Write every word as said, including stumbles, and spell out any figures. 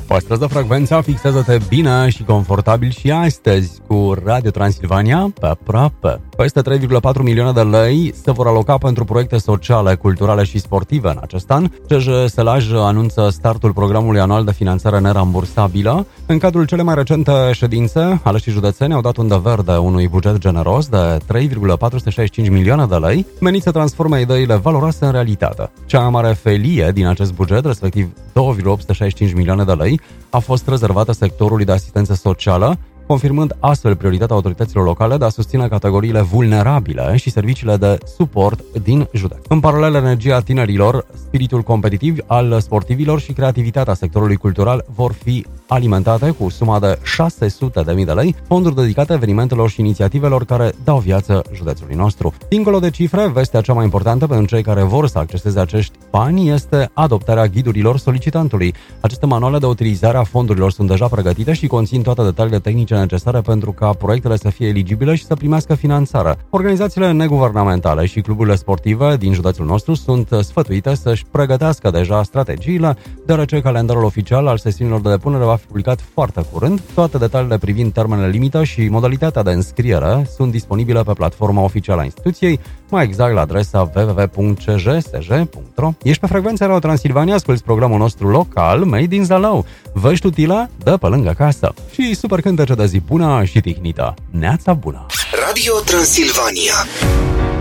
Păstrează frecvența, fixează-te bine și confortabil și astăzi cu Radio Transilvania pe aproape. Peste trei virgulă patru milioane de lei se vor aloca pentru proiecte sociale, culturale și sportive în acest an. C J S L A J anunță startul programului anual de finanțare nerambursabilă. În cadrul cele mai recente ședințe, aleșii județeni au dat undă verde unui buget generos de trei virgulă patru sute șaizeci și cinci milioane de lei, menit să transforme ideile valoroase în realitate. Cea mai mare felie din acest buget, respectiv două virgulă opt sute șaizeci și cinci milioane de lei, a fost rezervată sectorului de asistență socială, confirmând astfel prioritatea autorităților locale de a susține categoriile vulnerabile și serviciile de suport din județ. În paralel, energia tinerilor, spiritul competitiv al sportivilor și creativitatea sectorului cultural vor fi alimentate cu suma de șase sute de mii de lei, fonduri dedicate evenimentelor și inițiativelor care dau viață județului nostru. Dincolo de cifre, vestea cea mai importantă pentru cei care vor să acceseze acești bani este adoptarea ghidurilor solicitantului. Aceste manuale de utilizare a fondurilor sunt deja pregătite și conțin toate detaliile tehnice necesare pentru ca proiectele să fie eligibile și să primească finanțare. Organizațiile neguvernamentale și cluburile sportive din județul nostru sunt sfătuite să-și pregătească deja strategiile, deoarece calendarul oficial al sesiunilor de depunere va fi publicat foarte curând. Toate detaliile privind termenele limită și modalitatea de înscriere sunt disponibile pe platforma oficială a instituției, mai exact la adresa w w w punct c j s j punct r o. Ești pe frecvența Radio Transilvania, asculți programul nostru local Made in Zalău. Vești utile de pe lângă casă. Și super cântece de zi bună și tihnită. Neața bună! Radio Transilvania.